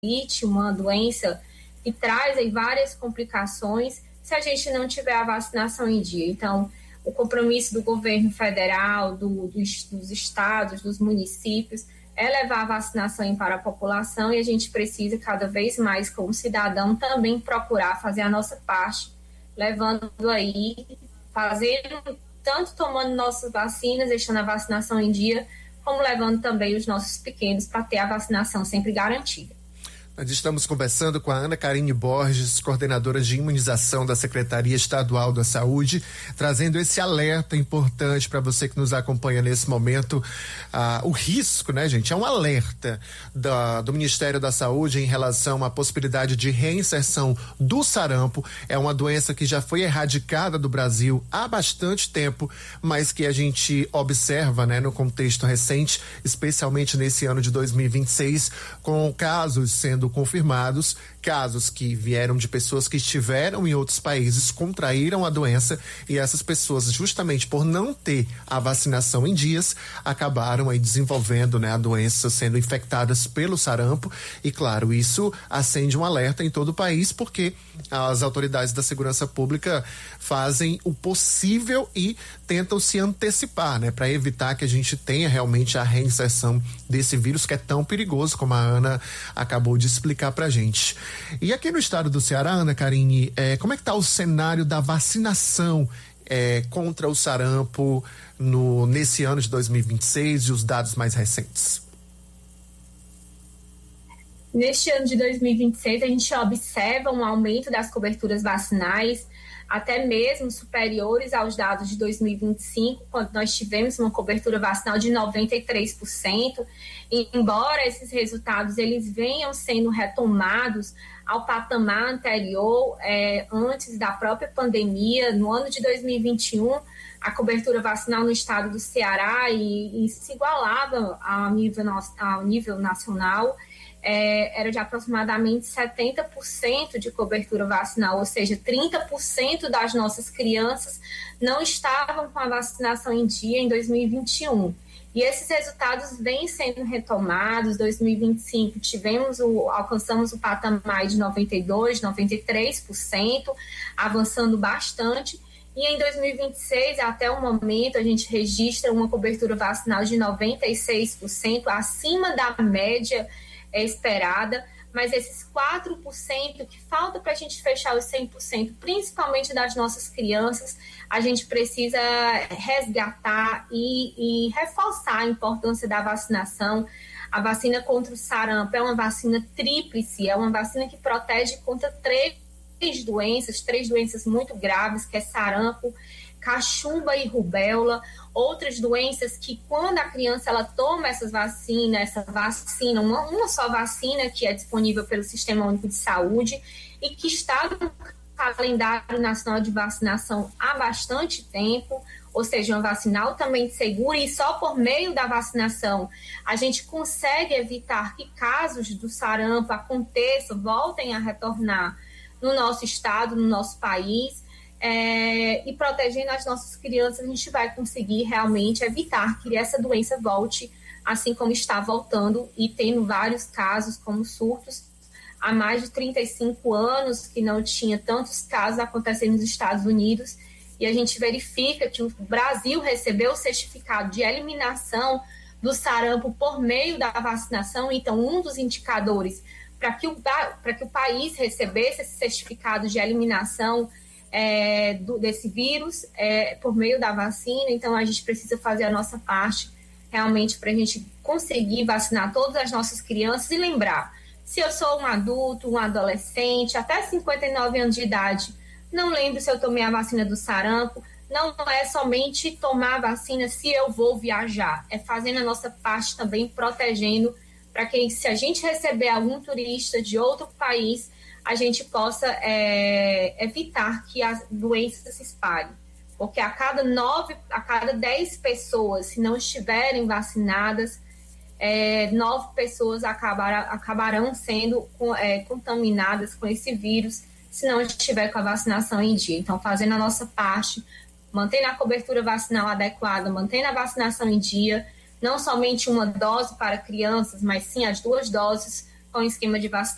uma doença que traz aí várias complicações se a gente não tiver a vacinação em dia. Então, o compromisso do governo federal, dos estados, dos municípios, é levar a vacinação para a população, e a gente precisa cada vez mais, como cidadão, também procurar fazer a nossa parte, levando aí, fazendo, tanto tomando nossas vacinas, deixando a vacinação em dia, como levando também os nossos pequenos para ter a vacinação sempre garantida. Nós estamos conversando com a Ana Karine Borges, coordenadora de imunização da Secretaria Estadual da Saúde, trazendo esse alerta importante para você que nos acompanha nesse momento. O risco, né, gente? É um alerta do Ministério da Saúde em relação à possibilidade de reinserção do sarampo. É uma doença que já foi erradicada do Brasil há bastante tempo, mas que a gente observa, né, no contexto recente, especialmente nesse ano de 2026, com casos sendo confirmados, casos que vieram de pessoas que estiveram em outros países, contraíram a doença, e essas pessoas, justamente por não ter a vacinação em dias, acabaram aí desenvolvendo, né, a doença, sendo infectadas pelo sarampo. E claro, isso acende um alerta em todo o país, porque as autoridades da segurança pública fazem o possível e tentam se antecipar, né, para evitar que a gente tenha realmente a reinserção desse vírus que é tão perigoso, como a Ana acabou de explicar pra gente. E aqui no estado do Ceará, Ana Karine, como é que tá o cenário da vacinação contra o sarampo nesse ano de 2026 e os dados mais recentes? Neste ano de 2026, a gente observa um aumento das coberturas vacinais, até mesmo superiores aos dados de 2025, quando nós tivemos uma cobertura vacinal de 93%, e embora esses resultados eles venham sendo retomados ao patamar anterior, antes da própria pandemia, no ano de 2021, a cobertura vacinal no estado do Ceará e se igualava ao nível nacional, era de aproximadamente 70% de cobertura vacinal, ou seja, 30% das nossas crianças não estavam com a vacinação em dia em 2021. E esses resultados vêm sendo retomados. Em 2025 alcançamos o patamar de 92%, 93%, avançando bastante. E em 2026, até o momento, a gente registra uma cobertura vacinal de 96%, acima da média esperada, mas esses 4% que falta para a gente fechar os 100%, principalmente das nossas crianças, a gente precisa resgatar e reforçar a importância da vacinação. A vacina contra o sarampo é uma vacina tríplice, é uma vacina que protege contra três doenças muito graves, que é sarampo, cachumba e rubéola. Outras doenças que, quando a criança ela toma essa vacina, uma só vacina que é disponível pelo Sistema Único de Saúde e que está no calendário nacional de vacinação há bastante tempo, ou seja, uma vacina altamente segura, e só por meio da vacinação a gente consegue evitar que casos do sarampo aconteçam, voltem a retornar no nosso estado, no nosso país. E protegendo as nossas crianças, a gente vai conseguir realmente evitar que essa doença volte, assim como está voltando e tendo vários casos como surtos há mais de 35 anos, que não tinha tantos casos acontecendo nos Estados Unidos, e a gente verifica que o Brasil recebeu o certificado de eliminação do sarampo por meio da vacinação. Então, um dos indicadores para que o país recebesse esse certificado de eliminação desse vírus por meio da vacina. Então a gente precisa fazer a nossa parte realmente para a gente conseguir vacinar todas as nossas crianças. E lembrar, se eu sou um adulto, um adolescente, até 59 anos de idade, não lembro se eu tomei a vacina do sarampo. Não é somente tomar a vacina se eu vou viajar, é fazendo a nossa parte também, protegendo, para que, se a gente receber algum turista de outro país, a gente possa evitar que a doença se espalhe. Porque a cada 10 pessoas, se não estiverem vacinadas, 9 pessoas acabarão sendo contaminadas com esse vírus, se não estiver com a vacinação em dia. Então, fazendo a nossa parte, mantendo a cobertura vacinal adequada, mantendo a vacinação em dia, não somente uma dose para crianças, mas sim as 2 doses com esquema de vacinação